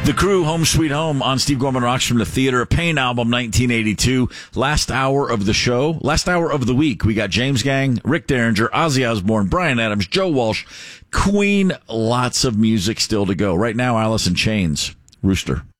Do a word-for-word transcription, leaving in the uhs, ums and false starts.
The Crew, Home Sweet Home on Steve Gorman Rocks from the Theater. A Pain album, nineteen eighty-two. Last hour of the show. Last hour of the week. We got James Gang, Rick Derringer, Ozzy Osbourne, Bryan Adams, Joe Walsh, Queen. Lots of music still to go. Right now, Alice in Chains, Rooster.